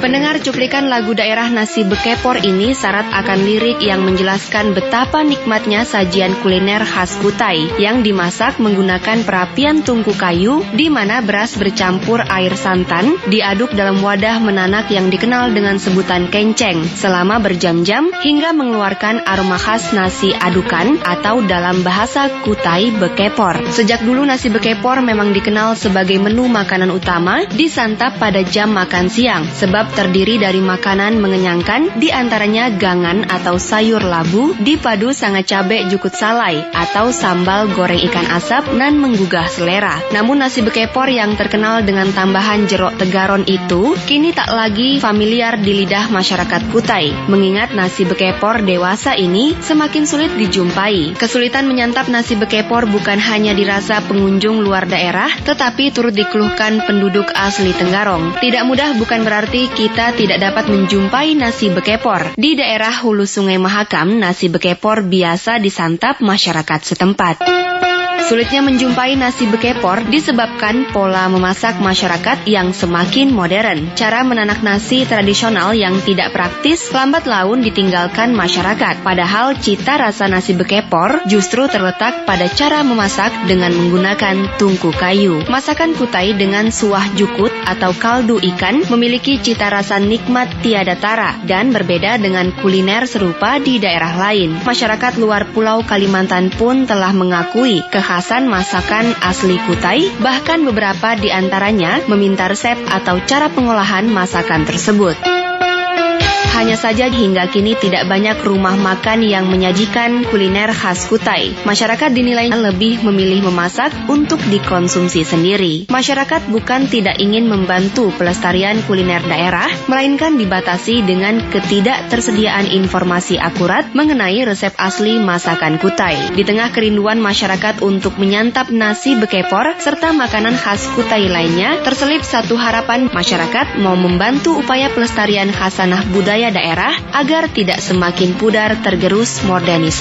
Pendengar, cuplikan lagu daerah Nasi Bekepor ini syarat akan lirik yang menjelaskan betapa nikmatnya sajian kuliner khas Kutai yang dimasak menggunakan perapian tungku kayu di mana beras bercampur air santan diaduk dalam wadah menanak yang dikenal dengan sebutan kenceng selama berjam-jam hingga mengeluarkan aroma khas nasi adukan atau dalam bahasa Kutai Bekepor. Sejak dulu nasi bekepor memang dikenal sebagai menu makanan utama disantap pada jam makan siang sebab terdiri dari makanan mengenyangkan diantaranya gangan atau sayur labu dipadu sangat cabe jukut salai atau sambal goreng ikan asap nan menggugah selera. Namun nasi bekepor yang terkenal dengan tambahan jeruk tegaron itu kini tak lagi familiar di lidah masyarakat Kutai mengingat nasi bekepor dewasa ini semakin sulit dijumpai. Kesulitan menyantap nasi bekepor bukan hanya dirasa pengunjung luar daerah tetapi turut dikeluhkan penduduk asli Tenggarong. Tidak mudah bukan berarti kita tidak dapat menjumpai nasi bekepor. Di daerah hulu Sungai Mahakam, nasi bekepor biasa disantap masyarakat setempat. Sulitnya menjumpai nasi bekepor disebabkan pola memasak masyarakat yang semakin modern. Cara menanak nasi tradisional yang tidak praktis lambat laun ditinggalkan masyarakat. Padahal cita rasa nasi bekepor justru terletak pada cara memasak dengan menggunakan tungku kayu. Masakan Kutai dengan suah jukut atau kaldu ikan memiliki cita rasa nikmat tiada tara dan berbeda dengan kuliner serupa di daerah lain. Masyarakat luar Pulau Kalimantan pun telah mengakui kekhasan masakan asli Kutai, bahkan beberapa di antaranya meminta resep atau cara pengolahan masakan tersebut. Hanya saja hingga kini tidak banyak rumah makan yang menyajikan kuliner khas Kutai. Masyarakat dinilai lebih memilih memasak untuk dikonsumsi sendiri. Masyarakat bukan tidak ingin membantu pelestarian kuliner daerah, melainkan dibatasi dengan ketidaktersediaan informasi akurat mengenai resep asli masakan Kutai. Di tengah kerinduan masyarakat untuk menyantap nasi bekepor serta makanan khas Kutai lainnya, terselip satu harapan masyarakat mau membantu upaya pelestarian khasanah budaya daerah agar tidak semakin pudar tergerus modernisasi.